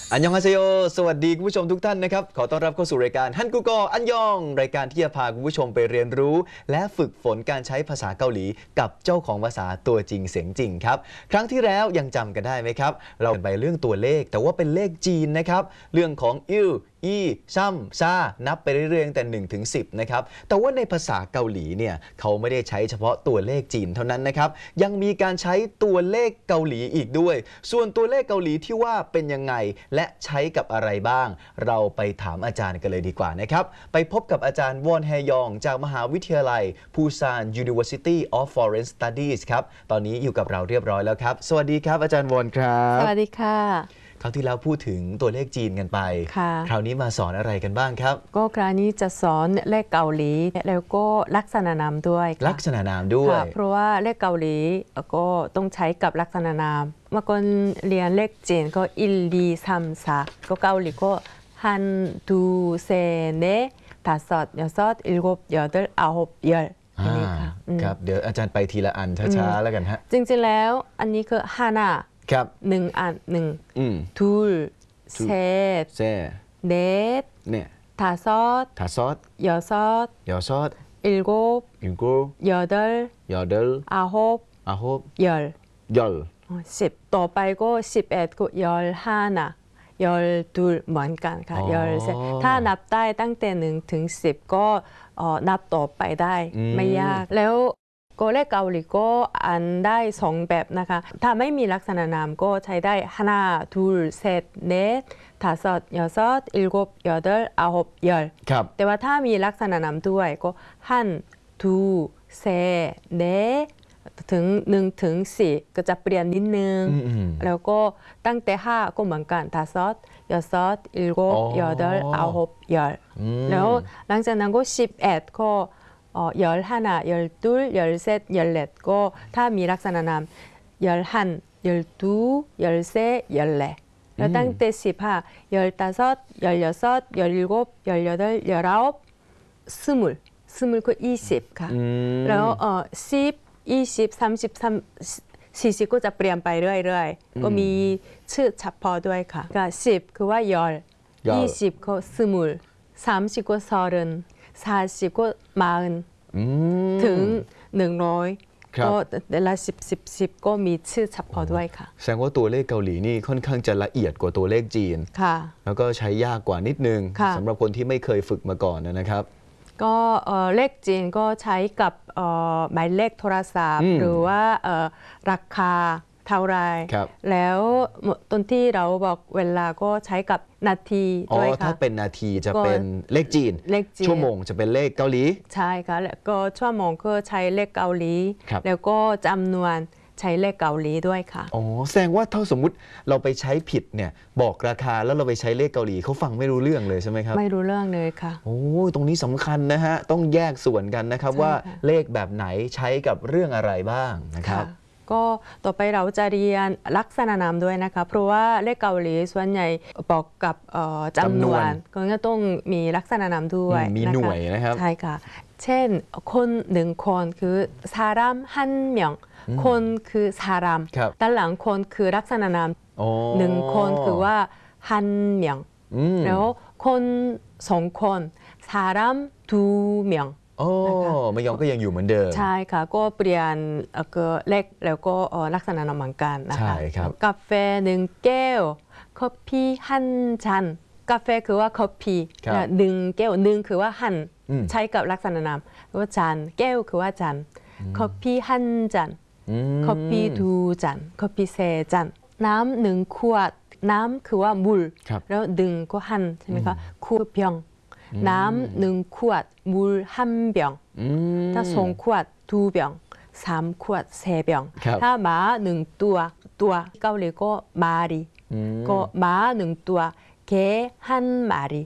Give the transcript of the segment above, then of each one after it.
อันยองฮาเซโยสวัสดีคุณผู้ชมทุกท่านนะครับขอต้อนรับเข้าสู่รายการฮันกูกออันยองรายการที่จะพาคุณผู้ชมไปเรียนรู้และฝึกฝนการใช้ภาษาเกาหลีกับเจ้าของภาษาตัวจริงเสียงจริงครับครั้งที่แล้วยังจำกันได้ไหมครับเราไปเรื่องตัวเลขแต่ว่าเป็นเลขจีนนะครับเรื่องของอิลอีซัมซานับไปเรื่อยๆตั้งแต่1 ถึง 10นะครับแต่ว่าในภาษาเกาหลีเนี่ยเขาไม่ได้ใช้เฉพาะตัวเลขจีนเท่านั้นนะครับยังมีการใช้ตัวเลขเกาหลีอีกด้วยส่วนตัวเลขเกาหลีที่ว่าเป็นยังไงและใช้กับอะไรบ้างเราไปถามอาจารย์กันเลยดีกว่านะครับไปพบกับอาจารย์วอนแฮยองจากมหาวิทยาลัยปูซาน University of Foreign Studies ครับตอนนี้อยู่กับเราเรียบร้อยแล้วครับสวัสดีครับอาจารย์วอนครับสวัสดีค่ะคราวที่แล้วพูดถึงตัวเลขจีนกันไปคราวนี้มาสอนอะไรกันบ้างครับก็คราวนี้จะสอนเลขเกาหลีแล้วก็ลักษณะนามด้วยลักษณะนามด้วยเพราะว่าเลขเกาหลีก็ต้องใช้กับลักษณะนามเมื่อก่อนเรียนเลขจีนก็1, 2, 3, 4ก็เกาหลีก็1, 2, 3, 4, 5, 6, 7, 8, 9, 10 นี่ค่ะครับเดี๋ยวอาจารย์ไปทีละอันช้าๆแล้วกันฮะจริงๆแล้วอันนี้คือฮานาครับ 1 อัน2, 3, 4, 5, 6, 7, 8, 10ต่อไปก็11ก็15นะ12เหมือนกันค่ะ13ถ้านับได้ตั้งแต่1 ถึง 10ก็นับต่อไปได้ไม่ยากแล้วก็เลขเกาหลีก็อ่านได้2แบบนะคะถ้าไม่มีลักษณะนามก็ใช้ได้하나, 둘, 셋, 넷, 다섯, 여섯, 일곱, 여덟, 아홉, 열แต่ว่าถ้ามีลักษณะนามด้วยก็한, 둘, 셋, 넷ถึง1 ถึง 4ก็จะเปลี่ยนนิดนึงแล้วก็ตั้งแต่5ก็เหมือนกัน다섯, 여섯, 일곱, 여덟, 아홉, 열แล้วหลังจากนั้นก็11ก็11, 12, 13, 14ก็ถ้ามีลักษณะนาม11, 12, 13, 14แล้วตั้งแต่15, 15, 16, 17, 18, 19, 20ก็20ค่ะแล้ว10, 20, 30, 40ก็จะเปลี่ยนไปเรื่อยๆก็มีชื่อเฉพาะด้วยค่ะก็10คือว่า20ก็20 30ก็30 40ก็40ถึง100ก็แต่ละ10ก็มีชื่อเฉพาะด้วยค่ะแสดงว่าตัวเลขเกาหลีนี่ค่อนข้างจะละเอียดกว่าตัวเลขจีนค่ะแล้วก็ใช้ยากกว่านิดนึงสำหรับคนที่ไม่เคยฝึกมาก่อนนะครับก็เลขจีนก็ใช้กับหมายเลขโทรศัพท์หรือว่าราคาเท่าไรแล้วตอนที่เราบอกเวลาก็ใช้กับนาทีด้วยค่ะถ้าเป็นนาทีจะเป็นเลขจีนชั่วโมงจะเป็นเลขเกาหลีใช่ค่ะแล้วก็ชั่วโมงก็ใช้เลขเกาหลีแล้วก็จำนวนใช้เลขเกาหลีด้วยค่ะแสดงว่าถ้าสมมุติเราไปใช้ผิดเนี่ยบอกราคาแล้วเราไปใช้เลขเกาหลีเขาฟังไม่รู้เรื่องเลยใช่ไหมครับไม่รู้เรื่องเลยค่ะตรงนี้สำคัญนะฮะต้องแยกส่วนกันนะครับว่าเลขแบบไหนใช้กับเรื่องอะไรบ้างนะครับก็ต่อไปเราจะเรียนลักษณะนามด้วยนะคะเพราะว่าเลขเกาหลีส่วนใหญ่บอกกับจำนวนก็ต้องมีลักษณะนามด้วยมีหน่วยนะครับใช่ค่ะเช่นคน1 คนคือ사람1 명คนคือ사람ด้านหลังคนคือลักษณะนาม1 คนคือว่า1 명แล้วคน2 คน사람 2 명 ไม่ยอมก็ยังอยู่เหมือนเดิมใช่ค่ะก็เปลี่ยนเลขแล้วก็ลักษณะนามเหมือนกันนะคะใช่ครับกาแฟ1 แก้ว커피1 잔กาแฟคือว่า커피1 แก้ว1คือว่าหั่นใช้กับลักษณะนามว่าจานแก้วคือว่าจาน커피1 잔 커피 2 잔 커피 3 잔น้ำ1 ขวดน้ำคือว่ามูลแล้วดึงก็หั่นใช่ไหมคะขวด병น้ำ1 ขวดมูล1 병ถ้า2 ขวด2 병 3 ขวด4 병ถ้าหมา1 ตัวเกาหลีก็มารีก็หมา1 ตัว개1 마리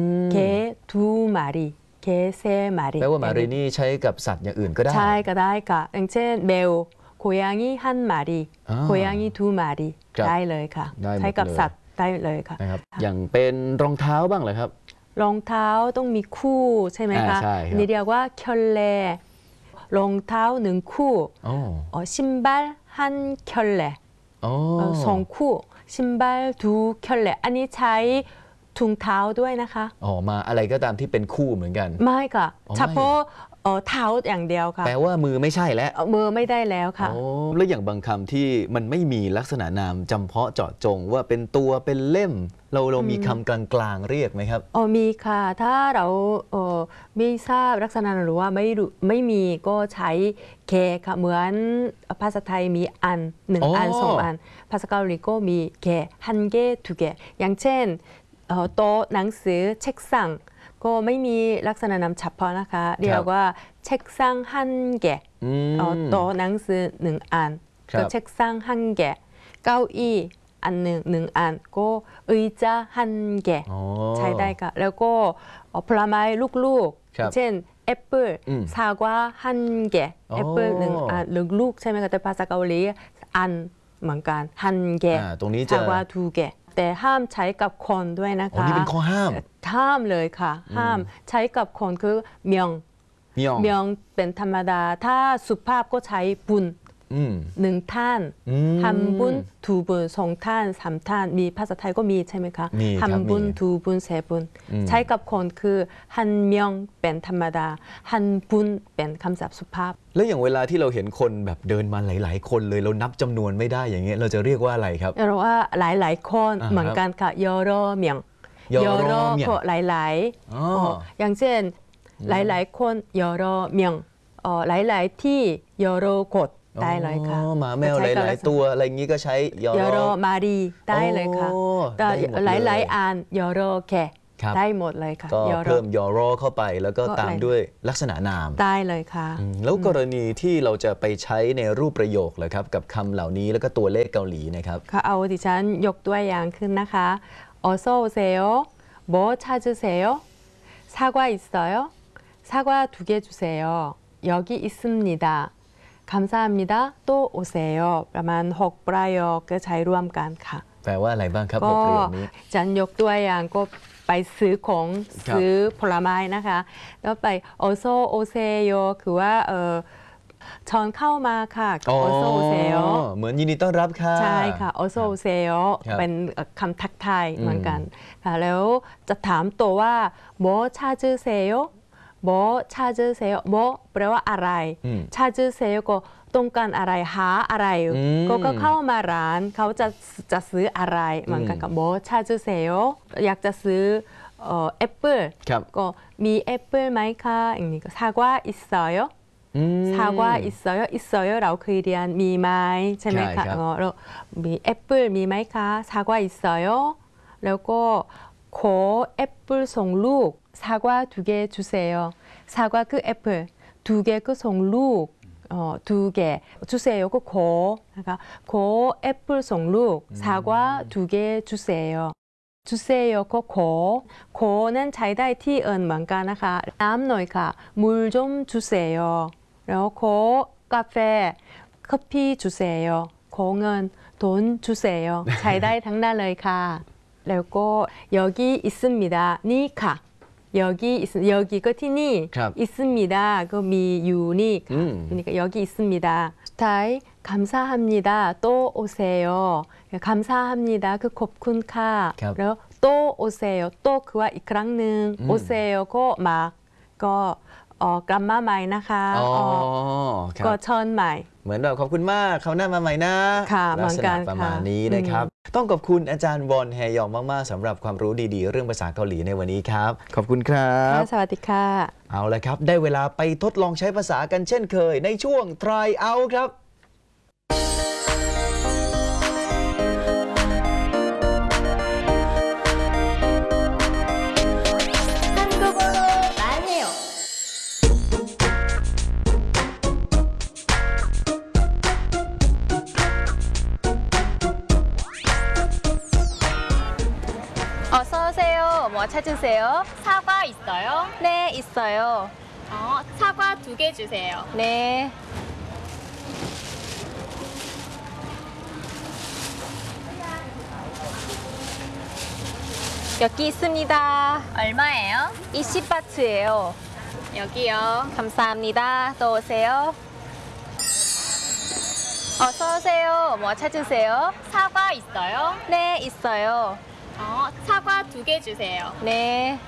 개2 마리 개3 마리 แปลว่ามารีนี่ใช้กับสัตว์อย่างอื่นก็ได้ใช่ก็ได้ค่ะอย่างเช่นแมว고양이 1 마리 고양이 2 마리ได้เลยค่ะใช้กับสัตว์ได้เลยค่ะอย่างเป็นรองเท้าบ้างเหรอครับรองเท้าต้องมีคู่ใช่ไหมคะนี่เรียกว่าเคิลเล่รองเท้า1 คู่신발 1 켤레2 คู่ 신발 두 켤레 อันนี้ใช้ถุงเท้าด้วยนะคะอ๋อมาอะไรก็ตามที่เป็นคู่เหมือนกันไม่ค่ะอ๋อไม่เฉพาะเท้าอย่างเดียวค่ะแปลว่ามือไม่ใช่แล้วมือไม่ได้แล้วค่ะโอ้แล้วอย่างบางคำที่มันไม่มีลักษณะนามจำเพาะเจาะจงว่าเป็นตัวเป็นเล่ม เรามีคำกลางๆเรียกไหมครับมีค่ะ ถ้าเราไม่ทราบลักษณะหรือว่าไม่มีก็ใช้แค่ค่ะเหมือนภาษาไทยมีอันหนึ่งอ๋ออัอันสองอัน ภาษาเกาหลีก็มีแค่ฮันเกทุเกอย่างเช่นโต๊ะหนังสือเช็คสั่งก็ไม่มีลักษณะนามเฉพาะนะคะเรียกว่าเช็คสั่งฮันเกโต๊ะหนังสือหนึ่งอันครับก็เช็คสั่งฮันเกเก้าอี้อันหนึ่งอันก็의자 한 개 อ๋อใช้ได้ค่ะแล้วก็ผลไม้ลูกครับๆเช่นแอปเปิล ซากุระฮันเกะอ๋อแอปเปิลหนึ่งอันหรือลูกใช่ไหมคะแต่ภาษาเกาหลีอันเหมือนกันฮันเกะตรงนี้จะซากุระทูเกะแต่ห้ามใช้กับคนด้วยนะอ๋อคะนี่เป็นข้อห้ามห้ามเลยค่ะ ห้ามใช้กับคนคือเมียงมิยองเมียงเป็นธรรมดา ถ้าสุภาพก็ใช้บุญอืมหนึ่งท่านอืมฮัมบุญทูบุญสองท่านสามท่านมีภาษาไทยก็มีใช่ไหมคะมีครับฮัมบุญมีทูบุญเสบุญใช้กับคนคือฮันเมียงเป็นธรรมดาฮันบุญเป็นคำศัพท์สุภาพแล้วอย่างเวลาที่เราเห็นคนแบบเดินมาหลาย ๆ คนเลยเรานับจำนวนไม่ได้อย่างเงี้ยเราจะเรียกว่าอะไรครับเราว่าหลายๆคนอ่าเหมือนกันค่ะยอรอเมียงยอรอเมียงก็หลายอ๋ออย่างเช่นหลายๆคนยอรอเมียงหลายๆที่ยอรอกดได้เลยค่ะอ๋อหมาแมวหใช้กับลาย ๆ ตัวอะไรอย่างงี้ก็ใช้ยอยอรรออมารีได้เลยค่ะโอ้แต่ได้หมดเลยหลายๆอันยอรอแค่ครับได้หมดเลยค่ะก็ยอรอเพิ่มยอรอเข้าไปแล้วก็ก็ตามอะไรด้วยลักษณะนามได้เลยค่ะแล้วกรณีที่เราจะไปใช้ในรูปประโยคเหรอครับกับคำเหล่านี้แล้วก็ตัวเลขเกาหลีนะครับค่ะเอาดิฉันยกตัวอย่างขึ้นนะคะ어서 오세요. 뭐 찾으세요? 사과 있어요? 사과 2개 주세요. 여기 있습니다. 감사합니다. 또 오세요. ประมาณ6ประโยคก็ใช้ร่วมกันค่ะแปลว่าอะไรบ้างครับก็หกประโยคนี้ฉันยกตัวอย่างก็ไปซื้อของครับซื้อผลไม้นะคะ แล้วไปโอโซโอเซโยคือว่าชอนเข้ามาค่ะโอโซโอเซโยเหมือนยินดีต้อนรับค่ะใช่ค่ะโอโซโอเซโยครับเป็นคำทักทายเหมือนกันค่ะแล้วจะถามตัวว่าโมชาจือเซโยโมชาจือเซโยโมแปลว่าอะไร ชาจือเซโยก็ต้องการอะไรหาอะไร ก็เข้ามาร้านเขาจะซื้ออะไรเหมือนกันกับโมชาจือเซโยอยากจะซื้อแอปเปิลครับก็มีแอปเปิลไหมคะอย่างนี้ก็ซากวาอิสโยซากวาอิสโยอิสโยเราเคยเรียนมีไหมใช่ไหมใช่ครัคะบเรามีแอปเปิลมีไหมคะซากวาอิสโยแล้วก็ขอแอปเปิลส่งลูกซากวา2개 주세요ซากวาคือแอปเปิล2개ก็ส่งลูก2개 주세요ก็ขอนะคะขอแอปเปิลส่งลูกซากวา2개 주세요 주세요ก็ขอนั้นใช้ได้ที่อื่นเหมือนกันนะคะน้ำหน่อยค่ะ물 좀 주세요แล้วขอกาแฟ커피 주세요ขอเงิน돈 주세요ใช้ได้ทั้งนั้นเลยค่ะแล้วก็여기 있습니다นี่ค่ะ여기ก็ที่นี่ครับ 있습니다ก็มีอยู่นี่ค่ะ นี่ก็여기 있습니다สุดท้าย감사합니다 또 오세요 감사합니다คือขอบคุณค่ะครับแล้ว또 오세요 또คือว่าอีกครั้งหนึ่ง오세요ก็มาก็กลับมาใหม่นะคะอ๋อครับก็เชิญใหม่เหมือนแบบขอบคุณมากคราวหน้ามาใหม่นะค่ะลักษเหมือนกัณะนประมาณค่ะนี้นะครับ ต้องขอบคุณอาจารย์วอนแฮยองมาก ๆสำหรับความรู้ดี ๆ เรื่องภาษาเกาหลีในวันนี้ครับ ขอบคุณครับค่ะสวัสดีค่ะเอาละครับ ได้เวลาไปทดลองใช้ภาษากันเช่นเคย ในช่วง try out ครับ 한국어로 말해요. 어서 오세요. 뭐 찾으세요? 사과 있어요? 네, 있어요. 사과 2개 주세요. 네. 여기 있습니다. 얼마예요? 20바트예요. 여기요. 감사합니다. 또 오세요. 어서 오세요. 뭐 찾으세요? 사과 있어요? 네, 있어요. 사과 2개 주세요. 네.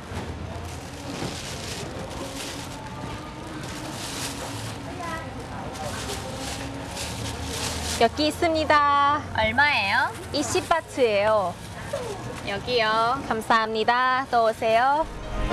여기 있습니다. 얼마예요? 20바트예요. 여기요. 감사합니다. 또 오세요.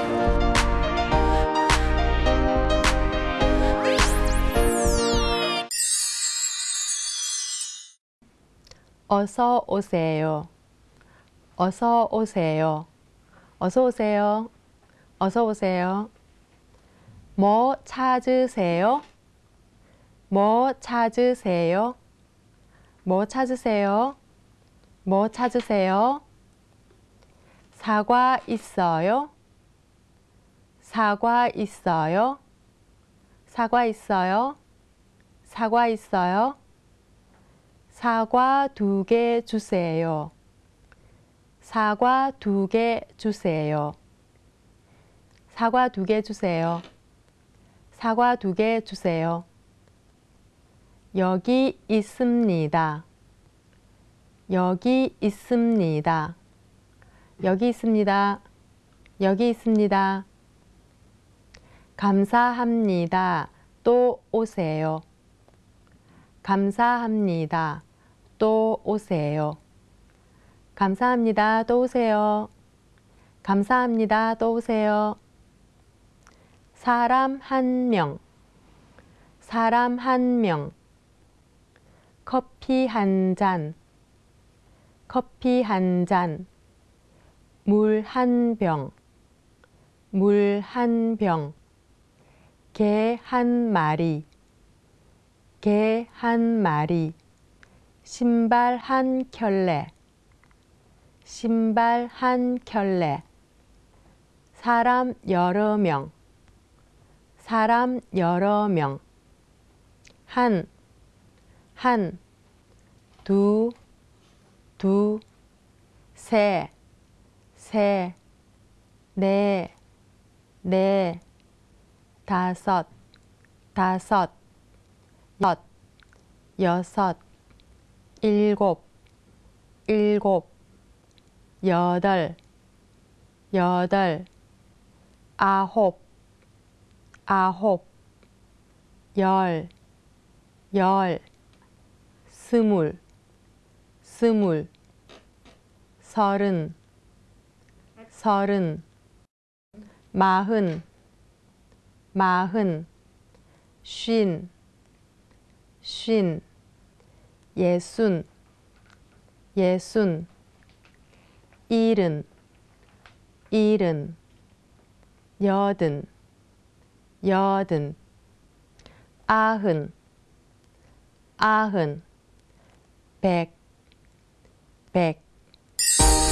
어서 오세요. 어서 오세요. 어서 오세요. 어서 오세요. 뭐 찾으세요? 뭐 찾으세요? 뭐 찾으세요? 뭐 찾으세요? 사과 있어요? 사과 있어요? 사과 있어요? 사과 있어요? 사과 2개 주세요. 사과 2개 주세요. 사과 2개 주세요. 사과 2개 주세요. 여기 있습니다. 여기 있습니다. 여기 있습니다. 여기 있습니다. 감사합니다. 또 오세요. 감사합니다. 또 오세요. 감사합니다. 또 오세요. 감사합니다. 또 오세요. 사람 1명. 사람 1명. 커피 1잔. 커피 1잔. 물 1병. 물 1병. 개 1마리. 개 1마리. 신발 1켤레. 신발 1켤레. 사람 여러 명. 사람 여러 명. 한, 두, 세, 네, 다섯, 여섯, 일곱, 여덟, 아홉, 열, 스물, 서른, 마흔, 쉰, 예순, 일흔, 여든, 아흔, 백,